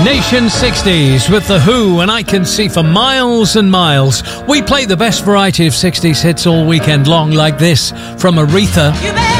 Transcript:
Nation 60s with The Who and I Can See for Miles and Miles. We play the best variety of 60s hits all weekend long, like this from Aretha.